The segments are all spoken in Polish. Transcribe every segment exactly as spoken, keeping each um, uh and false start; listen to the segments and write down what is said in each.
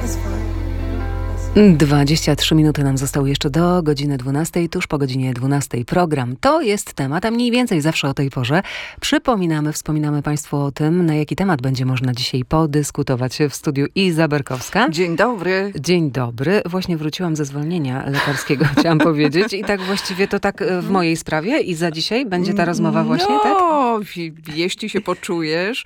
dwadzieścia trzy minuty nam zostały jeszcze do godziny dwunastej. Tuż po godzinie dwunastej program To jest temat, a mniej więcej zawsze o tej porze przypominamy, wspominamy Państwu o tym, na jaki temat będzie można dzisiaj podyskutować w studiu. Iza Berkowska. Dzień dobry. Dzień dobry. Właśnie wróciłam ze zwolnienia lekarskiego, chciałam powiedzieć. I tak właściwie to tak w mojej sprawie. I za dzisiaj będzie ta rozmowa właśnie, no, tak? No, jeśli się poczujesz.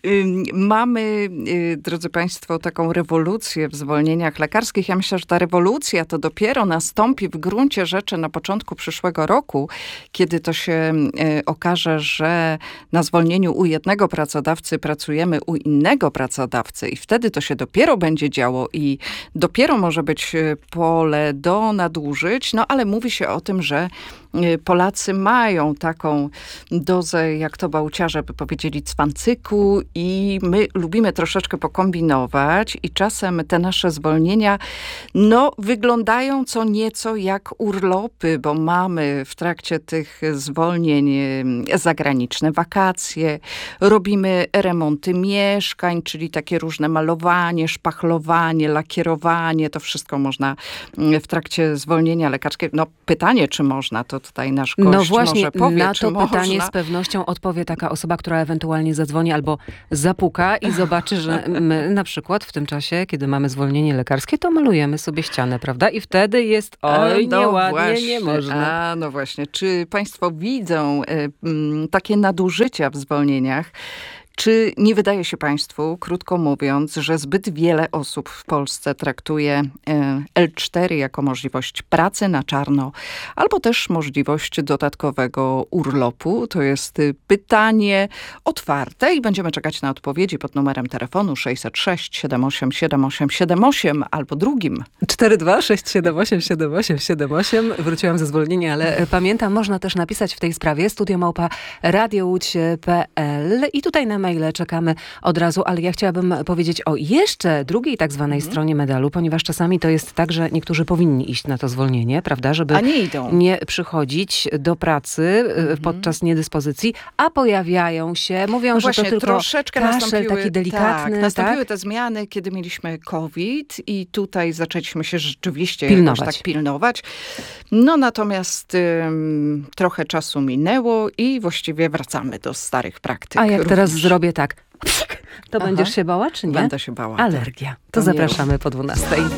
Mamy, drodzy Państwo, taką rewolucję w zwolnieniach lekarskich. Ja myślę, że ta rewolucja to dopiero nastąpi w gruncie rzeczy na początku przyszłego roku, kiedy to się okaże, że na zwolnieniu u jednego pracodawcy pracujemy u innego pracodawcy i wtedy to się dopiero będzie działo i dopiero może być pole do nadużyć, no ale mówi się o tym, że Polacy mają taką dozę, jak to bałciarze by powiedzieli, cwancyku i my lubimy troszeczkę pokombinować i czasem te nasze zwolnienia no wyglądają co nieco jak urlopy, bo mamy w trakcie tych zwolnień zagraniczne wakacje, robimy remonty mieszkań, czyli takie różne malowanie, szpachlowanie, lakierowanie, to wszystko można w trakcie zwolnienia lekarskiego. No pytanie, czy można, to tutaj nasz gość no właśnie, może powie, na czy to można. pytanie z pewnością odpowie taka osoba, która ewentualnie zadzwoni albo zapuka i zobaczy, że my na przykład w tym czasie, kiedy mamy zwolnienie lekarskie, to malujemy sobie ścianę, prawda? I wtedy jest, oj, no nieładnie, właśnie. nie można. A, no właśnie. Czy Państwo widzą y, y, takie nadużycia w zwolnieniach? Czy nie wydaje się Państwu, krótko mówiąc, że zbyt wiele osób w Polsce traktuje el cztery jako możliwość pracy na czarno, albo też możliwość dodatkowego urlopu? To jest pytanie otwarte i będziemy czekać na odpowiedzi pod numerem telefonu sześćset sześć siedem osiem siedem osiem siedem osiem albo drugim. cztery dwa sześć siedem osiem siedem osiem siedem osiem. Wróciłam ze zwolnienia, ale pamiętam, można też napisać w tej sprawie studio małpa radiołódź kropka pe el i tutaj na maile czekamy od razu, ale ja chciałabym powiedzieć o jeszcze drugiej tak zwanej mhm. stronie medalu, ponieważ czasami to jest tak, że niektórzy powinni iść na to zwolnienie, prawda, żeby a nie, idą. nie przychodzić do pracy mhm. podczas niedyspozycji, a pojawiają się, mówią, no że właśnie, to tylko troszeczkę kaszel taki delikatny. Tak, nastąpiły tak? te zmiany, kiedy mieliśmy COVID i tutaj zaczęliśmy się rzeczywiście pilnować. jakoś tak pilnować. No natomiast ym, trochę czasu minęło i właściwie wracamy do starych praktyk. A jak również. teraz zrobię tak, to Aha. będziesz się bała, czy nie? Będę się bała. Alergia. To, to zapraszamy po dwunastej.